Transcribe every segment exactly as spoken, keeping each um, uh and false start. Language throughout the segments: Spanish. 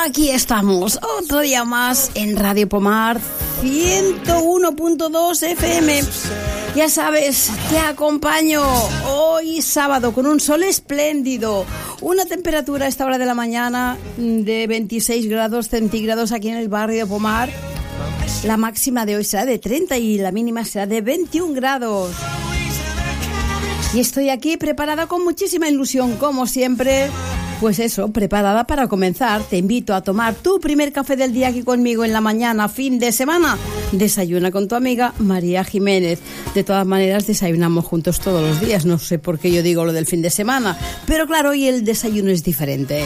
Aquí estamos, otro día más en Radio Pomar ciento uno punto dos F M. Ya sabes, te acompaño hoy sábado con un sol espléndido, una temperatura a esta hora de la mañana de veintiséis grados centígrados aquí en el barrio de Pomar. La máxima de hoy será de treinta y la mínima será de veintiún grados. Y estoy aquí preparada con muchísima ilusión, como siempre. Pues eso, preparada para comenzar. Te invito a tomar tu primer café del día aquí conmigo en la mañana, fin de semana. Desayuna con tu amiga María Jiménez. De todas maneras, desayunamos juntos todos los días. No sé por qué yo digo lo del fin de semana, pero claro, hoy el desayuno es diferente.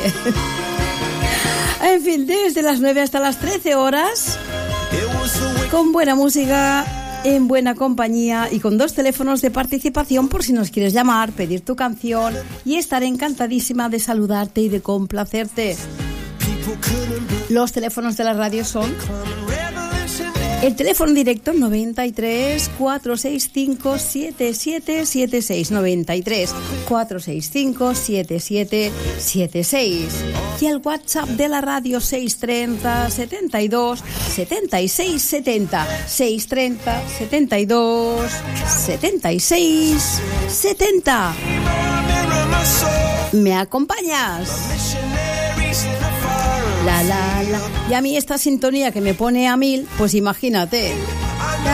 En fin, desde las nueve hasta las trece horas, con buena música, en buena compañía y con dos teléfonos de participación por si nos quieres llamar, pedir tu canción, y estaré encantadísima de saludarte y de complacerte. Los teléfonos de la radio son el teléfono directo noventa y tres, cuatrocientos sesenta y cinco, setenta y siete setenta y seis, noventa y tres, cuatrocientos sesenta y cinco, setenta y siete setenta y seis, y el WhatsApp de la radio seiscientos treinta, setenta y dos, setenta y seis setenta, seiscientos treinta, setenta y dos, setenta y seis setenta. ¿Me acompañas? La, la, la. Y a mí esta sintonía que me pone a mil, pues imagínate.